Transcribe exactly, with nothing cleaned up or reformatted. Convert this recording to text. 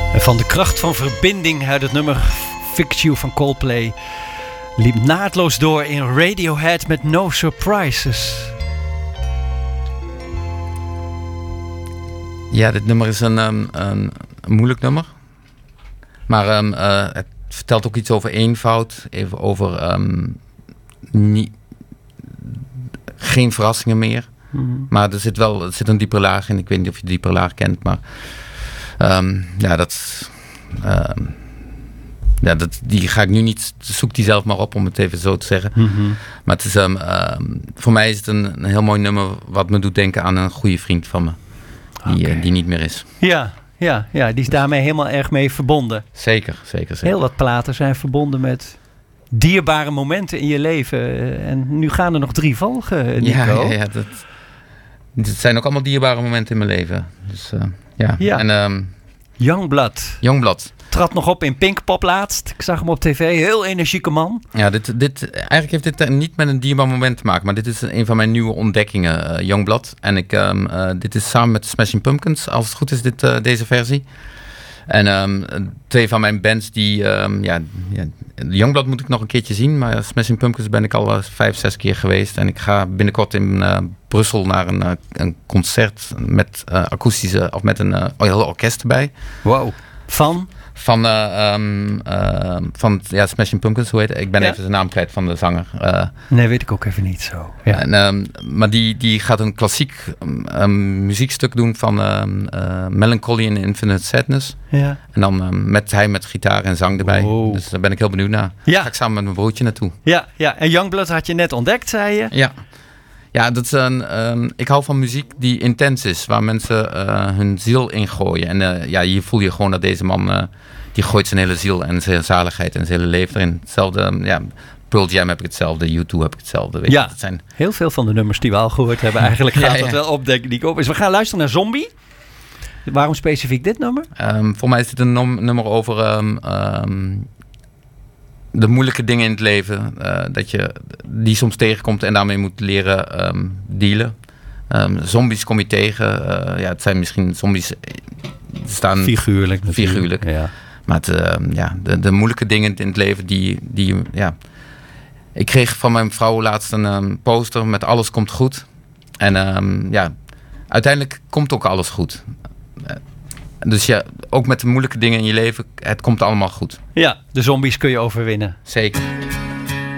En van de kracht van verbinding uit het nummer Fix You van Coldplay liep naadloos door in Radiohead met No Surprises. Ja, dit nummer is een, um, een, een moeilijk nummer. Maar um, uh, het vertelt ook iets over eenvoud. Even over um, nie, geen verrassingen meer. Mm-hmm. Maar er zit wel er zit een diepe laag in. Ik weet niet of je de diepe laag kent. Maar um, ja, dat, um, ja, dat, die ga ik nu niet... Zoek die zelf maar op, om het even zo te zeggen. Mm-hmm. Maar het is, um, um, voor mij is het een, een heel mooi nummer... wat me doet denken aan een goede vriend van me. Die, okay. uh, die niet meer is. Ja, ja, ja, die is daarmee helemaal erg mee verbonden. Zeker, zeker, zeker. Heel wat platen zijn verbonden met dierbare momenten in je leven. En nu gaan er nog drie volgen, Nico. Ja, ja, ja dat, dat zijn ook allemaal dierbare momenten in mijn leven. Dus uh, ja. ja. En, um, Youngblood. Youngblood. Trad nog op in Pinkpop laatst. Ik zag hem op tv. Heel energieke man. Ja, dit, dit, eigenlijk heeft dit niet met een dierbaar moment te maken. Maar dit is een van mijn nieuwe ontdekkingen, uh, Youngblood. En ik, um, uh, dit is samen met Smashing Pumpkins. Als het goed is, dit, uh, deze versie. En um, twee van mijn bands die... Um, ja, ja, Youngblood moet ik nog een keertje zien. Maar Smashing Pumpkins ben ik al uh, vijf, zes keer geweest. En ik ga binnenkort in uh, Brussel naar een, uh, een concert met uh, akoestische... Of met een uh, heel orkest erbij. Wow. Van... Van, uh, um, uh, van ja, Smashing Pumpkins, hoe heet het? Ik ben ja. even de naam kwijt van de zanger. Uh, nee, weet ik ook even niet zo. Ja. En, um, maar die, die gaat een klassiek um, muziekstuk doen van um, uh, Melancholy and Infinite Sadness. Ja. En dan um, met hij met gitaar en zang erbij. Wow. Dus daar ben ik heel benieuwd naar. Ja. Daar ga ik samen met mijn broertje naartoe. Ja, ja. En Youngblood had je net ontdekt, zei je? Ja. Ja, dat is een, um, ik hou van muziek die intens is, waar mensen uh, hun ziel in gooien. En uh, ja, hier voel je gewoon dat deze man, uh, die gooit zijn hele ziel en zijn zaligheid en zijn hele leven erin. Hetzelfde, um, ja, Pearl Jam heb ik hetzelfde, U twee heb ik hetzelfde. Weet ja, je, het zijn... heel veel van de nummers die we al gehoord hebben eigenlijk gaat ja, ja. dat wel op, denk ik. Dus we gaan luisteren naar Zombie. Waarom specifiek dit nummer? Um, voor mij is dit een nom- nummer over... Um, um, de moeilijke dingen in het leven, uh, dat je die soms tegenkomt en daarmee moet leren um, dealen. Um, zombies kom je tegen. Uh, ja, het zijn misschien zombies staan figuurlijk. Figuurlijk. Ja. Maar het, uh, ja, de, de moeilijke dingen in het leven die, die ja. Ik kreeg van mijn vrouw laatst een um, poster met alles komt goed. En um, ja, uiteindelijk komt ook alles goed. Uh, Dus ja, ook met de moeilijke dingen in je leven, het komt allemaal goed. Ja, de zombies kun je overwinnen. Zeker.